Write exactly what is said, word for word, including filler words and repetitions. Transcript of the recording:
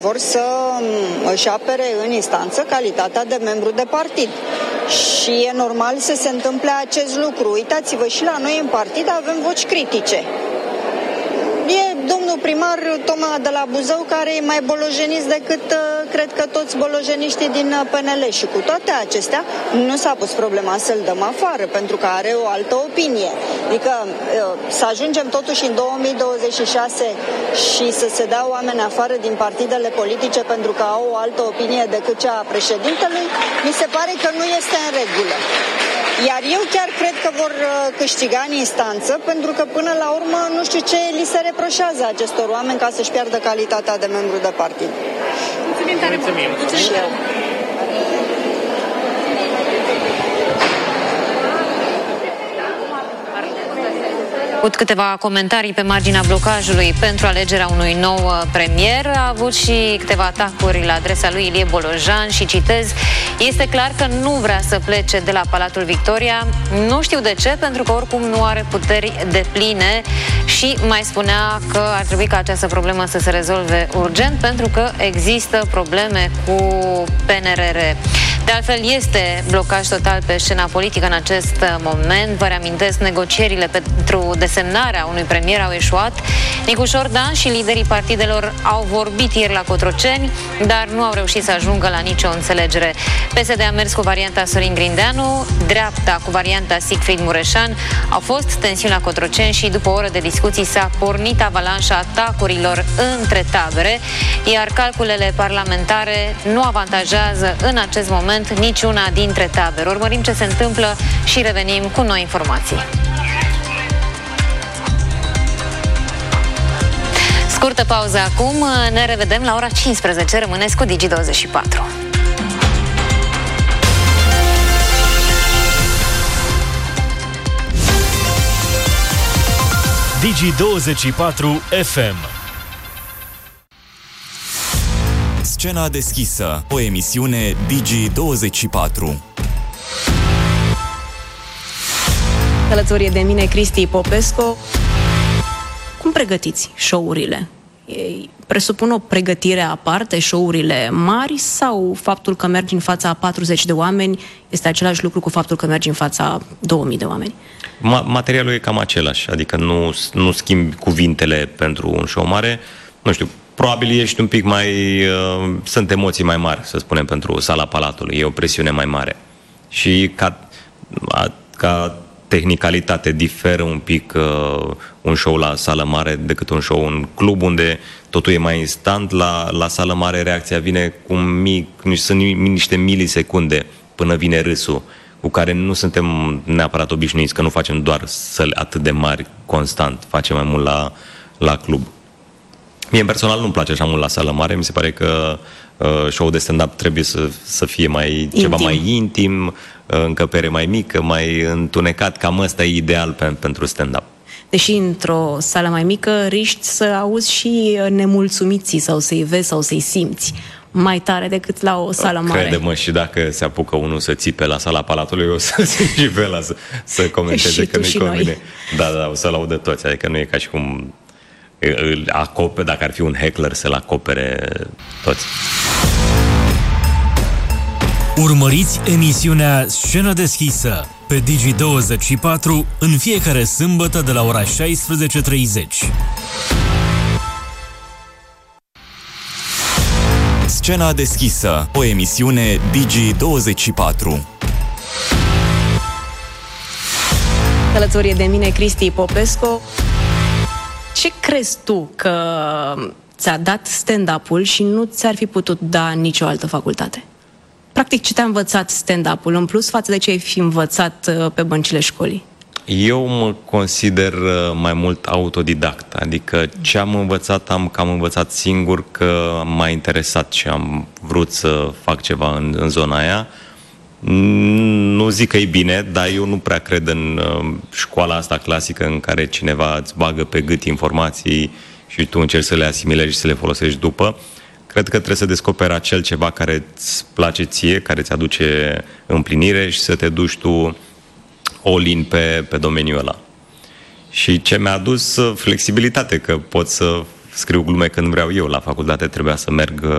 vor să își apere în instanță calitatea de membru de partid. Și e normal să se întâmple acest lucru. Uitați-vă, și la noi în partid avem voci critice. E domnul primar Toma de la Buzău, care e mai bolojenist decât, cred că, toți bolojeniștii din P N L. Și cu toate acestea, nu s-a pus problema să-l dăm afară, pentru că are o altă opinie. Adică să ajungem totuși în două mii douăzeci și șase și să se dea oameni afară din partidele politice pentru că au o altă opinie decât cea a președintelui, mi se pare că nu este în regulă. Iar eu chiar cred că vor câștiga în instanță, pentru că până la urmă nu știu ce li se reproșează acestor oameni ca să-și piardă calitatea de membru de partid. Mulțumim tare mult! Mulțumim! avut câteva comentarii pe marginea blocajului pentru alegerea unui nou premier. A avut și câteva atacuri la adresa lui Ilie Bolojan și citez: este clar că nu vrea să plece de la Palatul Victoria. Nu știu de ce, pentru că oricum nu are puteri depline, și mai spunea că ar trebui ca această problemă să se rezolve urgent pentru că există probleme cu P N R R. De altfel, este blocaj total pe scena politică în acest moment. Vă reamintesc, negocierile pentru desemnarea unui premier au eșuat. Nicușor Dan și liderii partidelor au vorbit ieri la Cotroceni, dar nu au reușit să ajungă la nicio înțelegere. P S D a mers cu varianta Sorin Grindeanu, dreapta cu varianta Siegfried Mureșan. Au fost tensiuni la Cotroceni și după o oră de discuții s-a pornit avalanșa atacurilor între tabere, iar calculele parlamentare nu avantajează în acest moment niciuna dintre tabere. Urmărim ce se întâmplă și revenim cu noi informații. Scurtă pauză acum, ne revedem la ora cincisprezece. Rămâneți cu Digi douăzeci și patru. Digi douăzeci și patru F M. Scena deschisă, o emisiune Digi douăzeci și patru. Alături de mine Cristi Popescu. Cum pregătiți show-urile? Ei presupun o pregătire aparte, show-urile mari, sau faptul că mergi în fața a patruzeci de oameni este același lucru cu faptul că mergi în fața două mii de oameni? Ma- materialul e cam același, adică nu, nu schimbi cuvintele pentru un show mare. Nu știu, probabil ești un pic mai... Uh, sunt emoții mai mari, să spunem, pentru Sala Palatului. E o presiune mai mare. Și ca, a, ca tehnicalitate diferă un pic uh, un show la sală mare decât un show în club, unde totul e mai instant. La, la sală mare reacția vine cu un mic, sunt niște milisecunde până vine râsul, cu care nu suntem neapărat obișnuiți, că nu facem doar săli atât de mari constant, facem mai mult la, la club. Mie, personal, nu-mi place așa mult la sală mare. Mi se pare că uh, show-ul de stand-up trebuie să, să fie mai, intim. ceva mai intim, uh, încăpere mai mică, mai întunecat. Cam ăsta e ideal pe, pentru stand-up. Deși într-o sală mai mică riști să auzi și nemulțumiții sau să-i vezi sau să-i simți mai tare decât la o sală mare. Crede-mă, și dacă se apucă unul să țipe la Sala Palatului, o să țip și pe ăla să, să comenteze că nu-i convine. Da, da, o să-l audă toți. Adică nu e ca și cum... îl acopere, dacă ar fi un heckler, să-l acopere toți. Urmăriți emisiunea Scenă deschisă pe Digi douăzeci și patru în fiecare sâmbătă de la ora șaisprezece treizeci. Scena deschisă, o emisiune Digi douăzeci și patru. Alături de mine Cristi Popescu. Ce crezi tu că ți-a dat stand-up-ul și nu ți-ar fi putut da nicio altă facultate? Practic, ce te-a învățat stand-up-ul în plus față de ce ai fi învățat pe băncile școlii? Eu mă consider mai mult autodidact, adică ce am învățat, am cam învățat singur, că m-a interesat și am vrut să fac ceva în, în zona aia. Nu zic că e bine, dar eu nu prea cred în uh, școala asta clasică în care cineva îți bagă pe gât informații și tu încerci să le asimilezi și să le folosești după. Cred că trebuie să descoperi acel ceva care îți place ție, care îți aduce împlinire și să te duci tu all-in pe, pe domeniul ăla. Și ce mi-a adus flexibilitate, că pot să scriu glume când vreau eu. La facultate trebuia să merg